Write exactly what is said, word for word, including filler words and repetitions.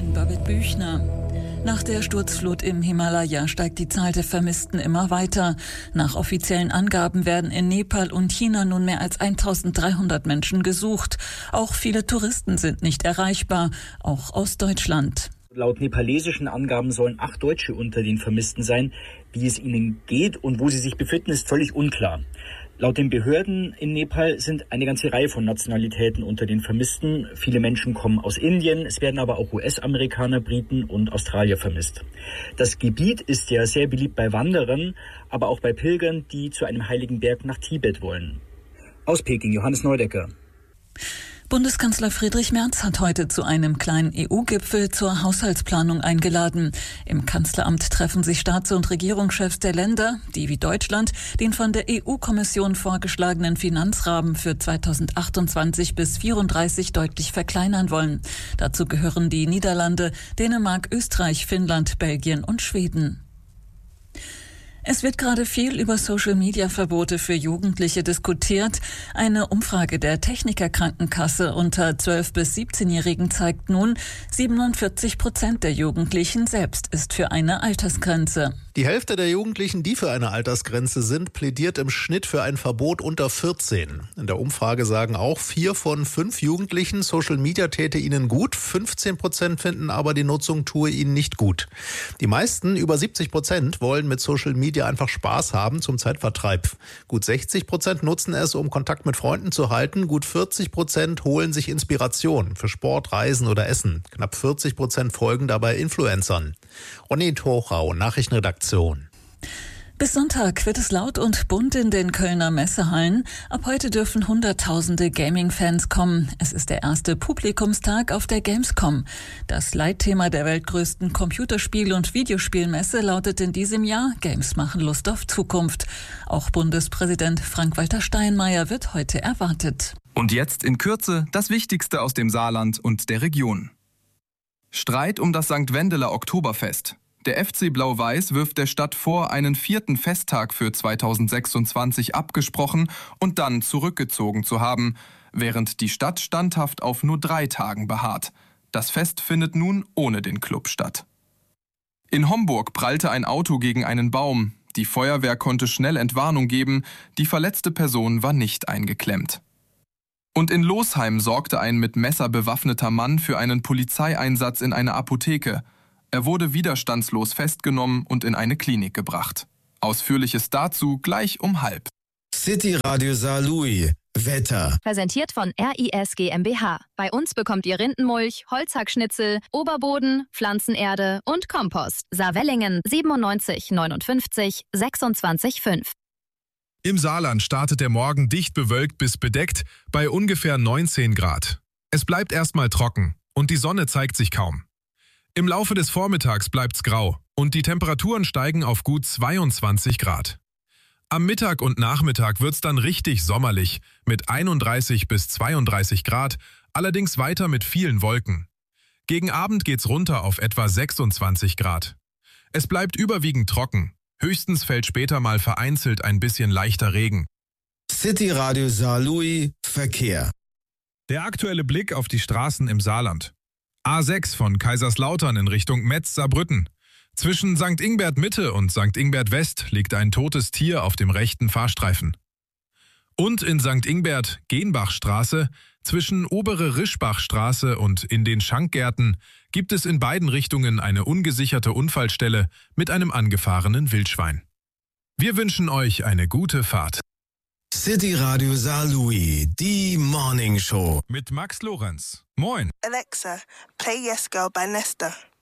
bin Babette Büchner. Nach der Sturzflut im Himalaya steigt die Zahl der Vermissten immer weiter. Nach offiziellen Angaben werden in Nepal und China nun mehr als eintausenddreihundert Menschen gesucht. Auch viele Touristen sind nicht erreichbar, auch aus Deutschland. Laut nepalesischen Angaben sollen acht Deutsche unter den Vermissten sein. Wie es ihnen geht und wo sie sich befinden, ist völlig unklar. Laut den Behörden in Nepal sind eine ganze Reihe von Nationalitäten unter den Vermissten. Viele Menschen kommen aus Indien, es werden aber auch U S-Amerikaner, Briten und Australier vermisst. Das Gebiet ist ja sehr beliebt bei Wanderern, aber auch bei Pilgern, die zu einem heiligen Berg nach Tibet wollen. Aus Peking, Johannes Neudecker. Bundeskanzler Friedrich Merz hat heute zu einem kleinen E U-Gipfel zur Haushaltsplanung eingeladen. Im Kanzleramt treffen sich Staats- und Regierungschefs der Länder, die wie Deutschland den von der E U-Kommission vorgeschlagenen Finanzrahmen für zweitausendachtundzwanzig bis vierunddreißig deutlich verkleinern wollen. Dazu gehören die Niederlande, Dänemark, Österreich, Finnland, Belgien und Schweden. Es wird gerade viel über Social-Media-Verbote für Jugendliche diskutiert. Eine Umfrage der Techniker Krankenkasse unter zwölf- bis siebzehnjährigen zeigt nun, siebenundvierzig Prozent der Jugendlichen selbst ist für eine Altersgrenze. Die Hälfte der Jugendlichen, die für eine Altersgrenze sind, plädiert im Schnitt für ein Verbot unter vierzehn. In der Umfrage sagen auch vier von fünf Jugendlichen, Social Media täte ihnen gut. fünfzehn Prozent finden aber, die Nutzung tue ihnen nicht gut. Die meisten, über siebzig Prozent, wollen mit Social Media einfach Spaß haben zum Zeitvertreib. Gut sechzig Prozent nutzen es, um Kontakt mit Freunden zu halten. Gut vierzig Prozent holen sich Inspiration für Sport, Reisen oder Essen. Knapp vierzig Prozent folgen dabei Influencern. Ronny Tochau, Nachrichtenredaktion. Bis Sonntag wird es laut und bunt in den Kölner Messehallen. Ab heute dürfen Hunderttausende Gaming-Fans kommen. Es ist der erste Publikumstag auf der Gamescom. Das Leitthema der weltgrößten Computerspiel- und Videospielmesse lautet in diesem Jahr: Games machen Lust auf Zukunft. Auch Bundespräsident Frank-Walter Steinmeier wird heute erwartet. Und jetzt in Kürze das Wichtigste aus dem Saarland und der Region. Streit um das Sankt Wendeler Oktoberfest. Der F C Blau-Weiß wirft der Stadt vor, einen vierten Festtag für zweitausendsechsundzwanzig abgesprochen und dann zurückgezogen zu haben, während die Stadt standhaft auf nur drei Tagen beharrt. Das Fest findet nun ohne den Club statt. In Homburg prallte ein Auto gegen einen Baum. Die Feuerwehr konnte schnell Entwarnung geben, die verletzte Person war nicht eingeklemmt. Und in Losheim sorgte ein mit Messer bewaffneter Mann für einen Polizeieinsatz in einer Apotheke. Er wurde widerstandslos festgenommen und in eine Klinik gebracht. Ausführliches dazu gleich um halb. City Radio Saarlouis. Wetter. Präsentiert von R I S GmbH. Bei uns bekommt ihr Rindenmulch, Holzhackschnitzel, Oberboden, Pflanzenerde und Kompost. Saarwellingen siebenundneunzig neunundfünfzig sechsundzwanzig fünf. Im Saarland startet der Morgen dicht bewölkt bis bedeckt bei ungefähr neunzehn Grad. Es bleibt erstmal trocken und die Sonne zeigt sich kaum. Im Laufe des Vormittags bleibt's grau und die Temperaturen steigen auf gut zweiundzwanzig Grad. Am Mittag und Nachmittag wird's dann richtig sommerlich mit einunddreißig bis zweiunddreißig Grad, allerdings weiter mit vielen Wolken. Gegen Abend geht's runter auf etwa sechsundzwanzig Grad. Es bleibt überwiegend trocken. Höchstens fällt später mal vereinzelt ein bisschen leichter Regen. City Radio Saarlouis Verkehr. Der aktuelle Blick auf die Straßen im Saarland. A sechs von Kaiserslautern in Richtung Metz-Saarbrücken. Zwischen Sankt Ingbert Mitte und Sankt Ingbert West liegt ein totes Tier auf dem rechten Fahrstreifen. Und in Sankt Ingbert Genbachstraße, zwischen Obere Rischbachstraße und in den Schankgärten, gibt es in beiden Richtungen eine ungesicherte Unfallstelle mit einem angefahrenen Wildschwein. Wir wünschen euch eine gute Fahrt. City Radio Saarlouis, die Morning Show. Mit Max Lorenz. Moin. Alexa, play Yes Girl by Nesta.